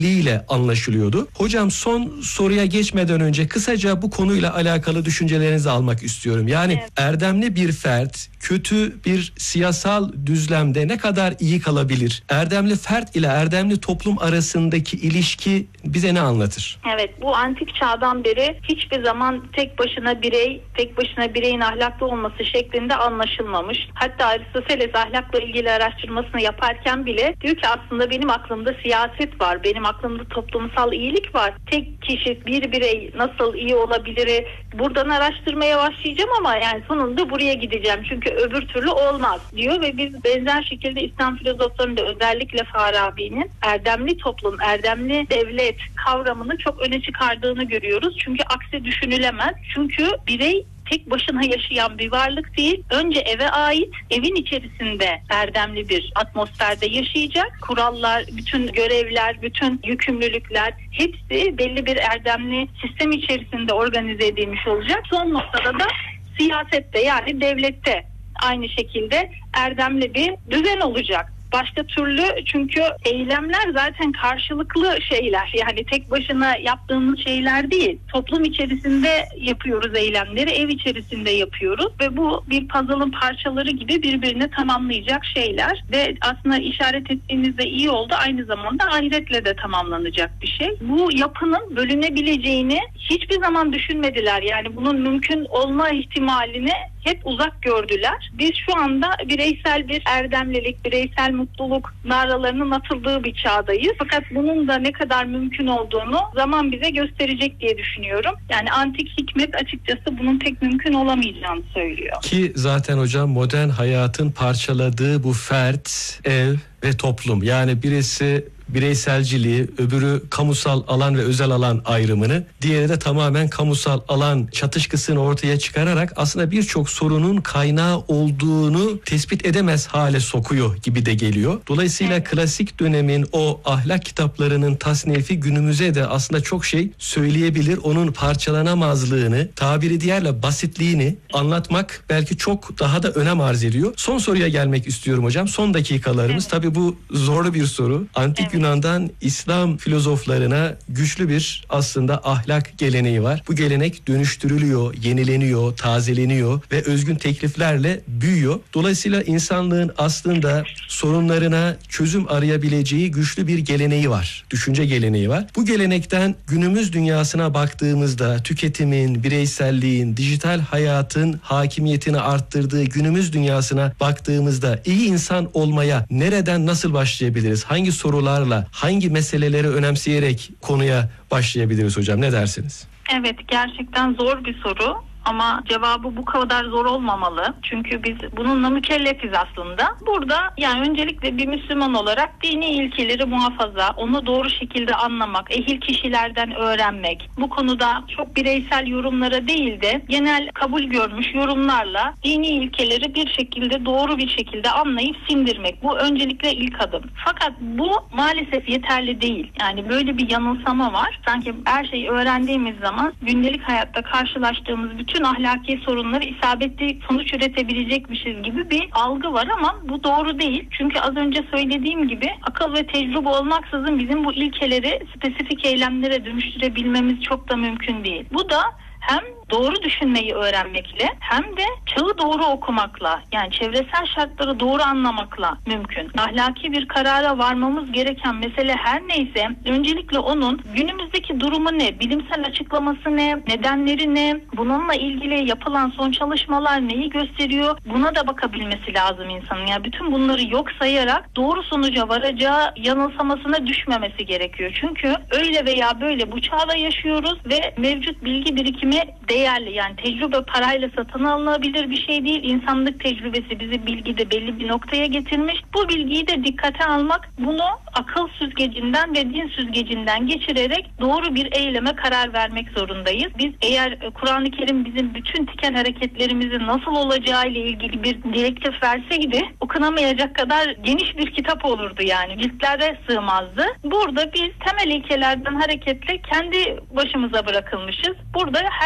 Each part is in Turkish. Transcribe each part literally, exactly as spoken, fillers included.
ile anlaşılıyordu. Hocam son soruya geçmeden önce kısaca bu konuyla alakalı düşüncelerinizi almak istiyorum. Yani evet. erdemli bir fert kötü bir siyasal düzlemde ne kadar iyi kalabilir? Erdemli fert ile erdemli toplum arasındaki ilişki bize ne anlatır? Evet, bu antik çağdan beri hiçbir zaman tek başına birey, tek başına bireyin ahlaklı olması şeklinde anlaşılmamış. Hatta Aristoteles ahlakla ilgili araştırmasını yaparken bile diyor ki aslında benim aklımda siyaset var, benim aklımda toplumsal iyilik var. Tek kişi, bir birey nasıl iyi olabilir? Buradan araştırmaya başlayacağım ama yani sonunda buraya gideceğim. Çünkü öbür türlü olmaz diyor ve biz benzer şekilde İslam filozoflarında özellikle Farabi'nin erdemli toplum, erdemli devlet kavramını çok öne çıkardığını görüyoruz. Çünkü aksi düşünülemez. Çünkü birey tek başına yaşayan bir varlık değil. Önce eve ait, evin içerisinde erdemli bir atmosferde yaşayacak. Kurallar, bütün görevler, bütün yükümlülükler hepsi belli bir erdemli sistem içerisinde organize edilmiş olacak. Son noktada da siyasette yani devlette aynı şekilde erdemli bir düzen olacak. Başka türlü çünkü eylemler zaten karşılıklı şeyler. Yani tek başına yaptığımız şeyler değil. Toplum içerisinde yapıyoruz eylemleri, ev içerisinde yapıyoruz ve bu bir puzzle'ın parçaları gibi birbirini tamamlayacak şeyler. Ve aslında işaret ettiğinizde iyi oldu. Aynı zamanda ahiretle de tamamlanacak bir şey. Bu yapının bölünebileceğini hiçbir zaman düşünmediler. Yani bunun mümkün olma ihtimalini hep uzak gördüler. Biz şu anda bireysel bir erdemlilik, bireysel mutluluk naralarının atıldığı bir çağdayız. Fakat bunun da ne kadar mümkün olduğunu zaman bize gösterecek diye düşünüyorum. Yani antik hikmet açıkçası bunun pek mümkün olamayacağını söylüyor. Ki zaten hocam modern hayatın parçaladığı bu fert, ev ve toplum. Yani birisi bireyselciliği, öbürü kamusal alan ve özel alan ayrımını, diğeri de tamamen kamusal alan çatışkısını ortaya çıkararak aslında birçok sorunun kaynağı olduğunu tespit edemez hale sokuyor gibi de geliyor. Dolayısıyla evet. klasik dönemin o ahlak kitaplarının tasnifi günümüze de aslında çok şey söyleyebilir. Onun parçalanamazlığını, tabiri diğerle basitliğini anlatmak belki çok daha da önem arz ediyor. Son soruya gelmek istiyorum hocam. Son dakikalarımız. Evet. Tabii bu zorlu bir soru. Antik evet. Yunan'dan İslam filozoflarına güçlü bir aslında ahlak geleneği var. Bu gelenek dönüştürülüyor, yenileniyor, tazeleniyor ve özgün tekliflerle büyüyor. Dolayısıyla insanlığın aslında sorunlarına çözüm arayabileceği güçlü bir geleneği var. Düşünce geleneği var. Bu gelenekten günümüz dünyasına baktığımızda tüketimin, bireyselliğin, dijital hayatın hakimiyetini arttırdığı günümüz dünyasına baktığımızda iyi insan olmaya nereden nasıl başlayabiliriz? Hangi sorularla, hangi meseleleri önemseyerek konuya başlayabiliriz hocam? Ne dersiniz? Evet, gerçekten zor bir soru. Ama cevabı bu kadar zor olmamalı. Çünkü biz bununla mükellefiz aslında. Burada yani öncelikle bir Müslüman olarak dini ilkeleri muhafaza, onu doğru şekilde anlamak, ehil kişilerden öğrenmek, bu konuda çok bireysel yorumlara değil de genel kabul görmüş yorumlarla dini ilkeleri bir şekilde doğru bir şekilde anlayıp sindirmek. Bu öncelikle ilk adım. Fakat bu maalesef yeterli değil. Yani böyle bir yanılsama var. Sanki her şeyi öğrendiğimiz zaman gündelik hayatta karşılaştığımız bütün bütün ahlaki sorunları isabetli sonuç üretebilecekmişiz gibi bir algı var ama bu doğru değil. Çünkü az önce söylediğim gibi akıl ve tecrübe olmaksızın bizim bu ilkeleri spesifik eylemlere dönüştürebilmemiz çok da mümkün değil. Bu da hem doğru düşünmeyi öğrenmekle hem de çağı doğru okumakla, yani çevresel şartları doğru anlamakla mümkün. Ahlaki bir karara varmamız gereken mesele her neyse, öncelikle onun günümüzdeki durumu ne, bilimsel açıklaması ne, nedenleri ne, bununla ilgili yapılan son çalışmalar neyi gösteriyor, buna da bakabilmesi lazım insanın. Yani bütün bunları yok sayarak doğru sonuca varacağı yanılsamasına düşmemesi gerekiyor. Çünkü öyle veya böyle bu çağda yaşıyoruz ve mevcut bilgi birikimi değerli. Yani tecrübe parayla satın alınabilir bir şey değil. İnsanlık tecrübesi bizi bilgide belli bir noktaya getirmiş. Bu bilgiyi de dikkate almak, bunu akıl süzgecinden ve din süzgecinden geçirerek doğru bir eyleme karar vermek zorundayız. Biz eğer Kur'an-ı Kerim bizim bütün tikel hareketlerimizin nasıl olacağı ile ilgili bir direktif verseydi okunamayacak kadar geniş bir kitap olurdu yani. Ciltlere sığmazdı. Burada biz temel ilkelerden hareketle kendi başımıza bırakılmışız. Burada herkes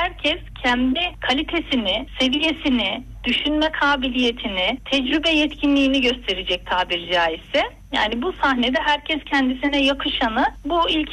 kendi kalitesini, seviyesini, düşünme kabiliyetini, tecrübe yetkinliğini gösterecek tabiri caizse. Yani bu sahnede herkes kendisine yakışanı bu ilk